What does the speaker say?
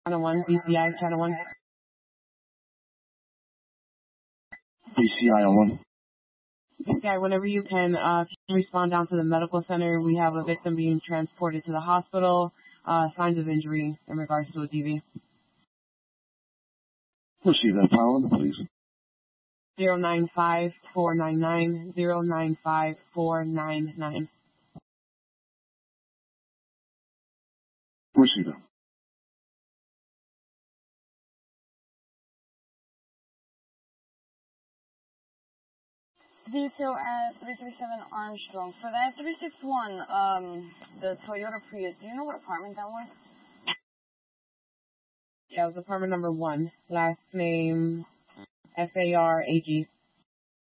Channel 1, BCI, Channel 1. BCI on 1. BCI, whenever you can, if you can respond down to the medical center. We have a victim being transported to the hospital. Signs of injury in regards to a DV. Receive that, Paladin, please. 095499 095499. Receive it. Detail at 337 Armstrong. For that 361, the Toyota Prius, do you know what apartment that was? Yeah, it was apartment number 1. Last name, FARAG.